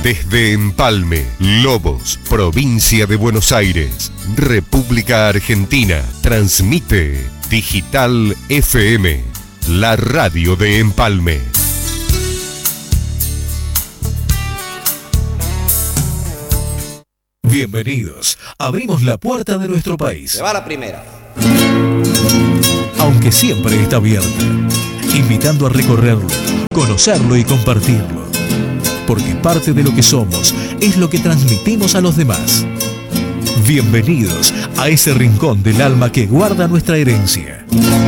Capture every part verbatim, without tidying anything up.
Desde Empalme, Lobos, provincia de Buenos Aires, República Argentina, transmite Digital F M, la radio de Empalme. Bienvenidos. Abrimos la puerta de nuestro país. Se va la primera. Aunque siempre está abierta, invitando a recorrerlo, conocerlo y compartirlo. Porque parte de lo que somos es lo que transmitimos a los demás. Bienvenidos a ese rincón del alma que guarda nuestra herencia.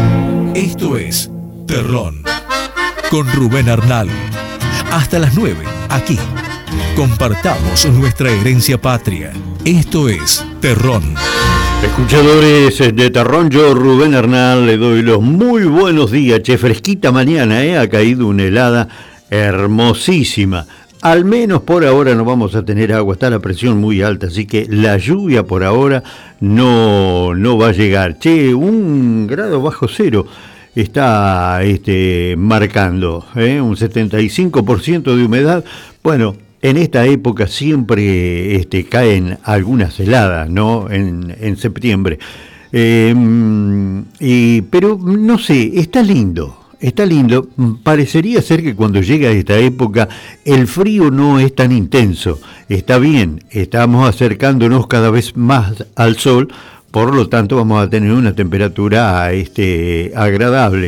Esto es Terrón, con Rubén Arnal. Hasta las nueve, aquí. Compartamos nuestra herencia patria. Esto es Terrón. Escuchadores de Terrón, yo Rubén Arnal le doy los muy buenos días. Che, fresquita mañana, ¿eh? Ha caído una helada hermosísima. Al menos por ahora no vamos a tener agua, está la presión muy alta, así que la lluvia por ahora no, no va a llegar. Che, un grado bajo cero está este, marcando, ¿eh? Un setenta y cinco por ciento de humedad. Bueno, en esta época siempre este, caen algunas heladas, ¿no? En, en septiembre. Eh, y, pero no sé, está lindo. Está lindo, parecería ser que cuando llega esta época el frío no es tan intenso, está bien, estamos acercándonos cada vez más al sol, por lo tanto vamos a tener una temperatura este, agradable.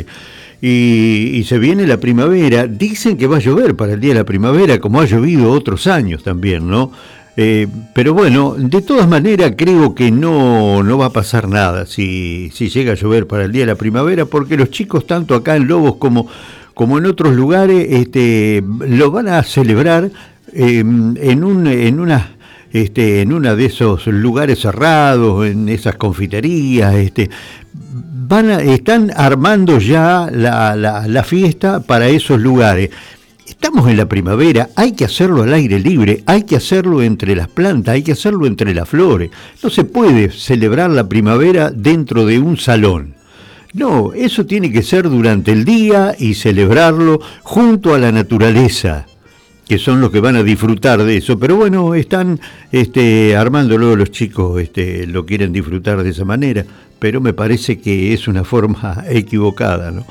Y, y se viene la primavera, dicen que va a llover para el día de la primavera, como ha llovido otros años también, ¿no? Eh, pero bueno, de todas maneras creo que no, no va a pasar nada si, si llega a llover para el día de la primavera, porque los chicos, tanto acá en Lobos como, como en otros lugares, este, lo van a celebrar eh, en un, en una, este, en una de esos lugares cerrados, en esas confiterías, este, van a, están armando ya la, la, la fiesta para esos lugares. Estamos en la primavera, hay que hacerlo al aire libre, hay que hacerlo entre las plantas, hay que hacerlo entre las flores. No se puede celebrar la primavera dentro de un salón. No, eso tiene que ser durante el día y celebrarlo junto a la naturaleza, que son los que van a disfrutar de eso. Pero bueno, están este, armándolo los chicos, este, lo quieren disfrutar de esa manera, pero me parece que es una forma equivocada, ¿no?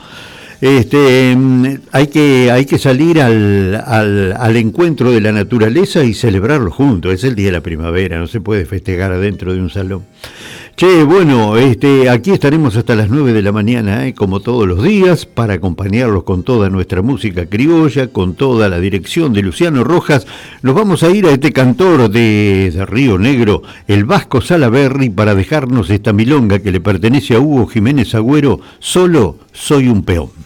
Este, hay que, hay que salir al, al, al encuentro de la naturaleza y celebrarlo juntos. Es el día de la primavera, no se puede festejar adentro de un salón. Che, bueno, este, aquí estaremos hasta las nueve de la mañana, ¿eh? Como todos los días, para acompañarlos con toda nuestra música criolla, con toda la dirección de Luciano Rojas. Nos vamos a ir a este cantor de, de Río Negro, el Vasco Salaberry, para dejarnos esta milonga que le pertenece a Hugo Jiménez Agüero, Solo soy un peón.